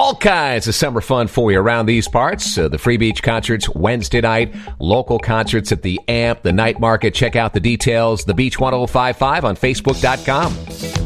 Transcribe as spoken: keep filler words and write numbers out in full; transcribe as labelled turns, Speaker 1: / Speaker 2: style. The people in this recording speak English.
Speaker 1: All kinds of summer fun for you around these parts. Uh, the Free Beach concerts Wednesday night, local concerts at the Amp, the night market. Check out the details, the Beach ten fifty-five on Facebook dot com.